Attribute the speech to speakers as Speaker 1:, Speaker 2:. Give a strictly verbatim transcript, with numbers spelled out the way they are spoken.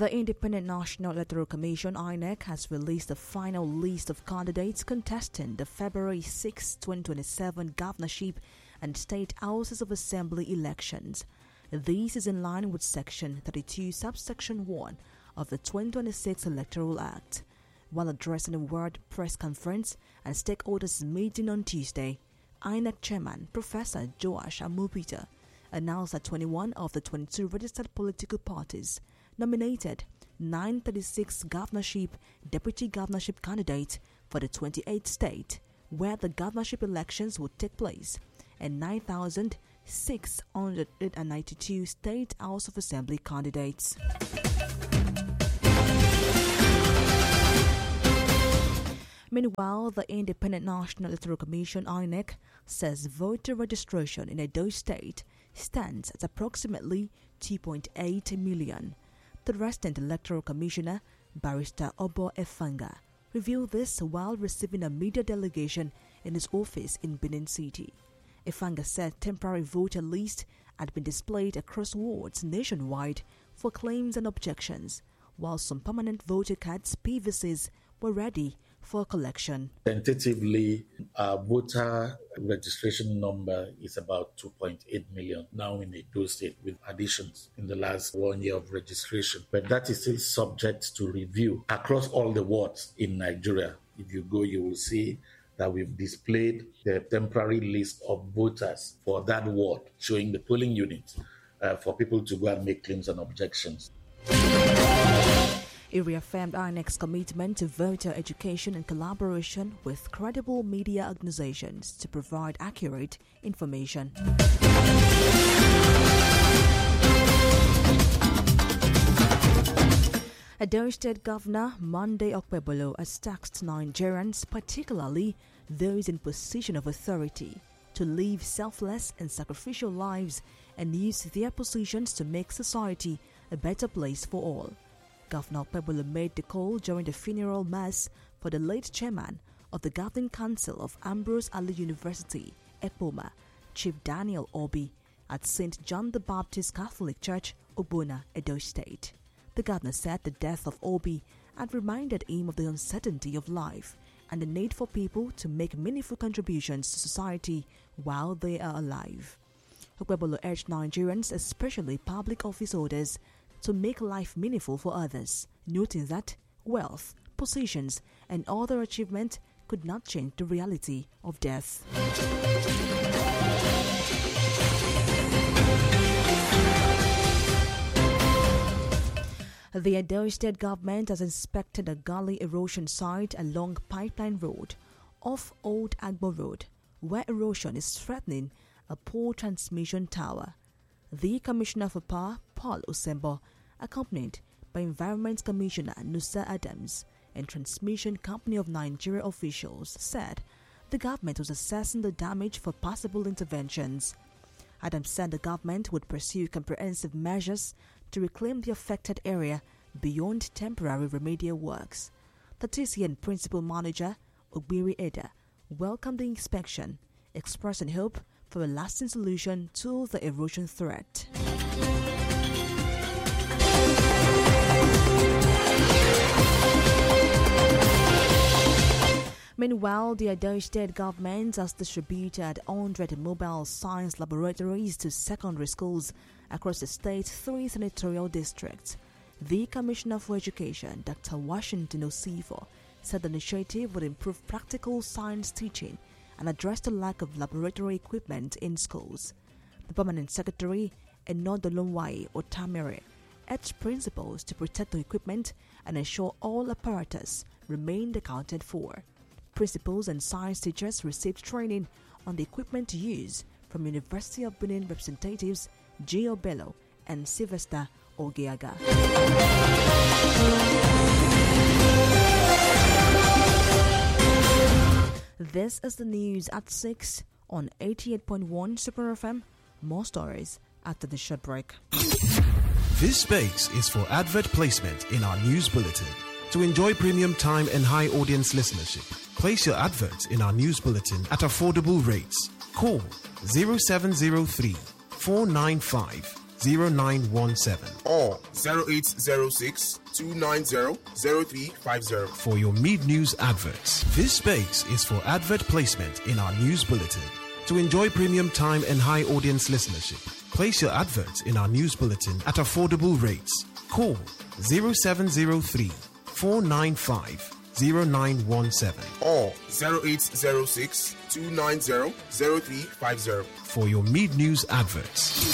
Speaker 1: The Independent National Electoral Commission I N E C has released the final list of candidates contesting the February sixth, twenty twenty-seven governorship and state houses of assembly elections. This is in line with Section thirty-two, Subsection one of the twenty twenty-six Electoral Act. While addressing a World Press Conference and stakeholders meeting on Tuesday, I N E C Chairman Professor Joash Amupita announced that twenty-one of the twenty-two registered political parties nominated nine hundred thirty-six governorship, deputy governorship candidates for the twenty-eighth state where the governorship elections would take place, and nine thousand six hundred ninety-two state House of Assembly candidates. Meanwhile, the Independent National Electoral Commission I N E C says voter registration in Edo State stands at approximately two point eight million. The resident electoral commissioner, Barrister Obo Efanga, revealed this while receiving a media delegation in his office in Benin City. Efanga said temporary voter lists had been displayed across wards nationwide for claims and objections, while some permanent voter cards P V Cs were ready for collection.
Speaker 2: Tentatively, our voter registration number is about two point eight million now in Edo State, with additions in the last one year of registration. But that is still subject to review across all the wards in Nigeria. If you go, you will see that we've displayed the temporary list of voters for that ward, showing the polling unit uh, for people to go and make claims and objections.
Speaker 1: It reaffirmed I N E C's commitment to voter education and collaboration with credible media organizations to provide accurate information. Edo State Governor Monday Okpebolo has tasked Nigerians, particularly those in position of authority, to live selfless and sacrificial lives and use their positions to make society a better place for all. Governor Okpebolo made the call during the funeral mass for the late chairman of the Governing Council of Ambrose Ali University, EPOMA, Chief Daniel Obi, at Saint John the Baptist Catholic Church, Obona, Edo State. The governor said the death of Obi had reminded him of the uncertainty of life and the need for people to make meaningful contributions to society while they are alive. Okpebolo urged Nigerians, especially public office holders, to make life meaningful for others, noting that wealth, positions, and other achievement could not change the reality of death. The Edo State government has inspected a gully erosion site along Pipeline Road off Old Agbo Road, where erosion is threatening a pole transmission tower. The Commissioner for Power, Paul Osembo, accompanied by Environment Commissioner Nusa Adams and Transmission Company of Nigeria officials, said the government was assessing the damage for possible interventions. Adams said the government would pursue comprehensive measures to reclaim the affected area beyond temporary remedial works. The T C N Principal Manager, Ogbiri Eda, welcomed the inspection, expressing hope for a lasting solution to the erosion threat. Meanwhile, the Edo State government has distributed one hundred mobile science laboratories to secondary schools across the state's three senatorial districts. The Commissioner for Education, Doctor Washington Osifo, said the initiative would improve practical science teaching and address the lack of laboratory equipment in schools. The Permanent Secretary, Enodolonwai Otamere, urged principals to protect the equipment and ensure all apparatus remained accounted for. Principals and science teachers received training on the equipment to use from University of Benin representatives Gio Bello and Sylvester Ogeaga. This is the news at six on eighty-eight point one Super F M. More stories after the short break.
Speaker 3: This space is for advert placement in our news bulletin. To enjoy premium time and high audience listenership, place your adverts in our news bulletin at affordable rates. Call zero seven zero three, four nine five, zero nine one seven
Speaker 4: or zero eight zero six, two nine zero, zero three five zero
Speaker 3: for your Mid News adverts. This space is for advert placement in our news bulletin. To enjoy premium time and high audience listenership, place your adverts in our news bulletin at affordable rates. Call zero seven zero three, four nine five, zero nine one seven
Speaker 4: or zero eight zero six, two nine zero, zero three five zero
Speaker 3: for your Mid News adverts.